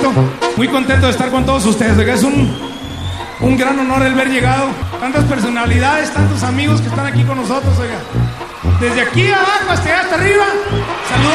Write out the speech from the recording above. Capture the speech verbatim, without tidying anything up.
agradezco. Muy contento de estar con todos ustedes. Oiga, es un, un gran honor el haber llegado. Tantas personalidades, tantos amigos que están aquí con nosotros. Oiga, desde aquí abajo hasta allá hasta arriba. Saludos.